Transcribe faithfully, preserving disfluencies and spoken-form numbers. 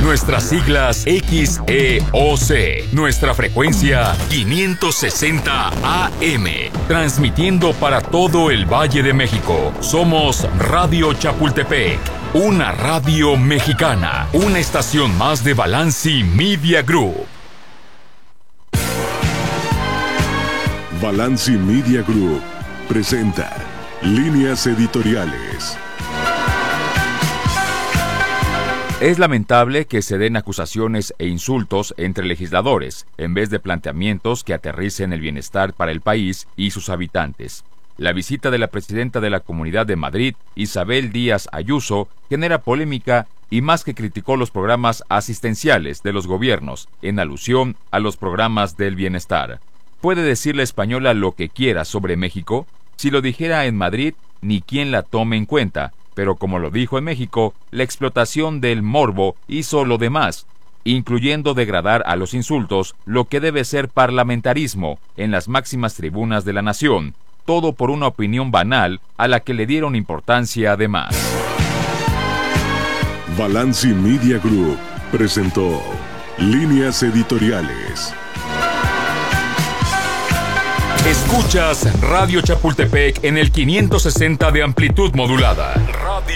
Nuestras siglas X E O C. Nuestra frecuencia quinientos sesenta A M. Transmitiendo para todo el Valle de México. Somos Radio Chapultepec. Una radio mexicana. Una estación más de Balanci Media Group. Balanci Media Group presenta Líneas Editoriales. Es lamentable que se den acusaciones e insultos entre legisladores, en vez de planteamientos que aterricen el bienestar para el país y sus habitantes. La visita de la presidenta de la Comunidad de Madrid, Isabel Díaz Ayuso, genera polémica y más que criticó los programas asistenciales de los gobiernos, en alusión a los programas del bienestar. ¿Puede decir la española lo que quiera sobre México? Si lo dijera en Madrid, ni quien la tome en cuenta. Pero como lo dijo en México, la explotación del morbo hizo lo demás, incluyendo degradar a los insultos, lo que debe ser parlamentarismo en las máximas tribunas de la nación, todo por una opinión banal a la que le dieron importancia además. Balanci Media Group presentó Líneas Editoriales. Escuchas Radio Chapultepec en el quinientos sesenta de amplitud modulada. Radio